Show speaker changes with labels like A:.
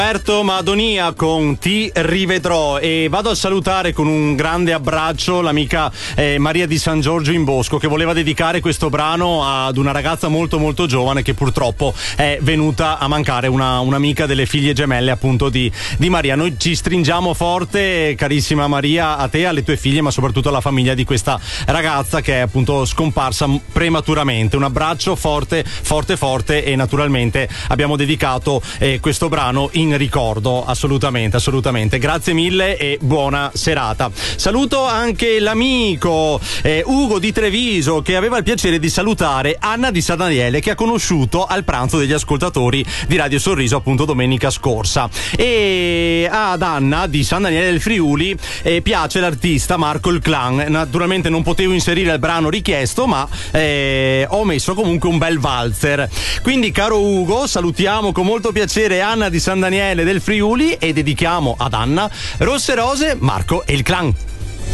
A: Roberto Madonia con Ti rivedrò, e vado a salutare con un grande abbraccio l'amica Maria di San Giorgio in Bosco, che voleva dedicare questo brano ad una ragazza molto molto giovane che purtroppo è venuta a mancare, un'amica delle figlie gemelle appunto di Maria. Noi ci stringiamo forte, carissima Maria, a te, alle tue figlie, ma soprattutto alla famiglia di questa ragazza che è appunto scomparsa prematuramente. Un abbraccio forte forte forte, e naturalmente abbiamo dedicato questo brano in ricordo. Assolutamente. Grazie mille e buona serata. Saluto anche l'amico Ugo di Treviso, che aveva il piacere di salutare Anna di San Daniele, che ha conosciuto al pranzo degli ascoltatori di Radio Sorriso appunto domenica scorsa. E ad Anna di San Daniele del Friuli piace l'artista Marco il Clan. Naturalmente non potevo inserire il brano richiesto, ma ho messo comunque un bel valzer. Quindi, caro Ugo, salutiamo con molto piacere Anna di San Daniele del Friuli e dedichiamo ad Anna Rosse Rose, Marco e il Clan.